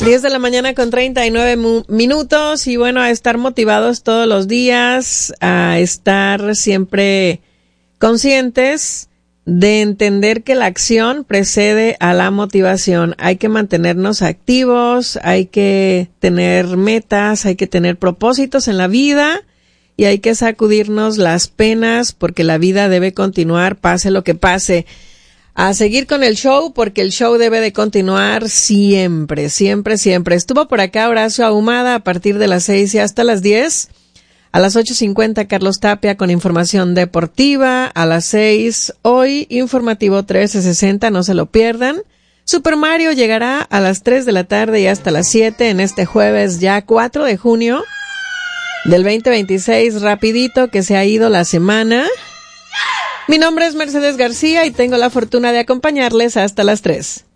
10 de la mañana con 39 minutos y bueno, a estar motivados todos los días, a estar siempre conscientes de entender que la acción precede a la motivación. Hay que mantenernos activos, hay que tener metas, hay que tener propósitos en la vida y hay que sacudirnos las penas porque la vida debe continuar, pase lo que pase. A seguir con el show, porque el show debe de continuar siempre, siempre, siempre. Estuvo por acá Horacio Ahumada a partir de las 6 y hasta las 10. A las 8:50 Carlos Tapia con información deportiva. A las 6 hoy informativo 1360, no se lo pierdan. Super Mario llegará a las 3 de la tarde y hasta las 7 en este jueves ya 4 de junio del 2026. Rapidito que se ha ido la semana. Mi nombre es Mercedes García y tengo la fortuna de acompañarles hasta las 3.